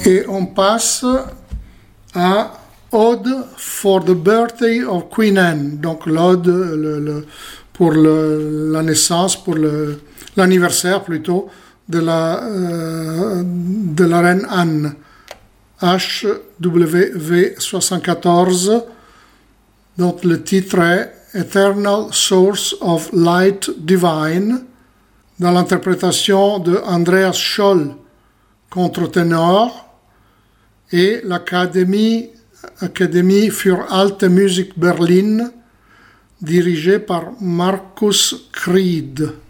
Et on passe à Ode for the Birthday of Queen Anne, donc l'ode pour la naissance, pour l'anniversaire plutôt, de la reine Anne. HWV 74, dont le titre est Eternal Source of Light Divine, dans l'interprétation de Andreas Scholl, contre-ténor, et l'Académie für Alte Musik Berlin, dirigée par Markus Kried.